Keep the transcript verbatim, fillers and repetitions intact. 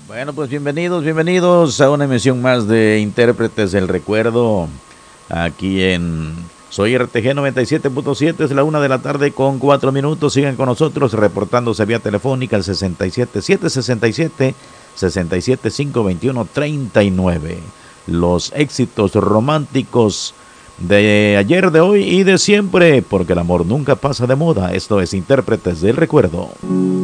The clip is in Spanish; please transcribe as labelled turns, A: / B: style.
A: Bueno, pues bienvenidos, bienvenidos a una emisión más de Intérpretes del Recuerdo, aquí en Soy R T G noventa y siete punto siete, es la una de la tarde con cuatro minutos. Sigan con nosotros reportándose vía telefónica al sesenta y siete, siete sesenta y siete, sesenta y siete, cinco veintiuno, treinta y nueve. Los éxitos románticos de ayer, de hoy y de siempre, porque el amor nunca pasa de moda. Esto es Intérpretes del Recuerdo.